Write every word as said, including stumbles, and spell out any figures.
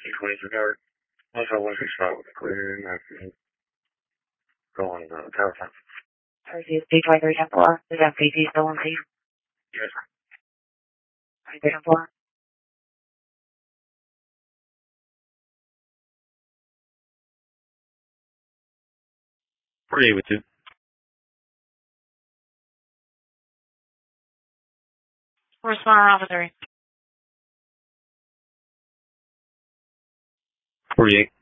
twenty-two Howard. Also, one six five with a clear and I go on the tower time. R C S P twenty-three ten four. Is M P T still on scene? Yes, sir. twenty-three ten four. forty-eight with two. Responder officer. forty-eight.